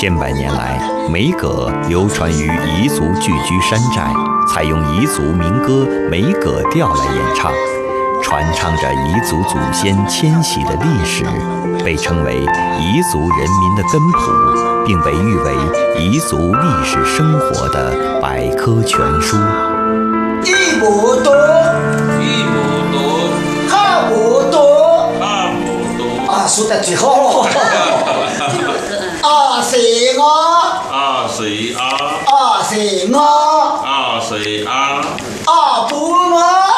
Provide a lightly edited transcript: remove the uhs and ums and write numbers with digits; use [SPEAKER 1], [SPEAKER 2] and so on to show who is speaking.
[SPEAKER 1] 千百年来，梅葛流传于彝族聚居山寨，采用彝族民歌梅葛调来演唱，传唱着彝族祖先迁徙的历史，被称为彝族人民的根谱，并被誉为彝族历史生活的百科全书。
[SPEAKER 2] 一亩多，
[SPEAKER 3] 一亩多，
[SPEAKER 2] 二亩多，
[SPEAKER 3] 二亩多，
[SPEAKER 2] 啊，说得最好。二四我，
[SPEAKER 3] 二四二，
[SPEAKER 2] 二四我，
[SPEAKER 3] 二四二，
[SPEAKER 2] 二半我。